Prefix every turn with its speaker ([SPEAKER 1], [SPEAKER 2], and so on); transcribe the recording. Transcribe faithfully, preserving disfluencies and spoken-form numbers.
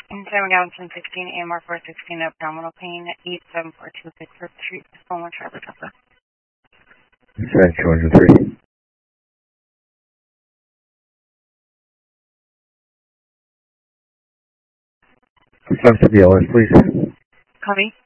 [SPEAKER 1] In San Miguel, ten sixteen, A M R four sixteen, abdominal pain, eight seven four two six for treat, Fulmer Trevor Tupper.
[SPEAKER 2] Dispatch two hundred three. Confirm to the L S, please.
[SPEAKER 1] Copy.